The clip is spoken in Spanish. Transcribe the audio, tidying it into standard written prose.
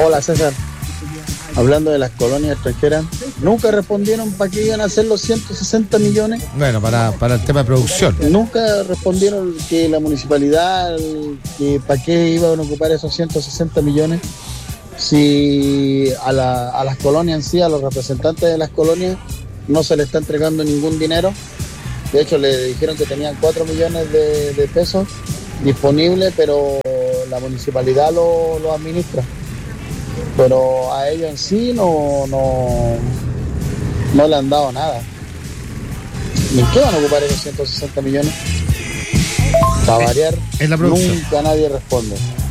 Hola César, hablando de las colonias extranjeras, nunca respondieron para qué iban a hacer los 160 millones. Bueno, para el tema de producción. Nunca respondieron que la municipalidad, que para qué iban a ocupar esos 160 millones. Si a las colonias en sí, a los representantes de las colonias, no se les está entregando ningún dinero. De hecho, le dijeron que tenían 4 millones de pesos disponibles, pero la municipalidad lo administra. Pero a ellos en sí no le han dado nada. ¿Y en qué van a ocupar esos 160 millones? Para variar, en la producción. Nunca nadie responde.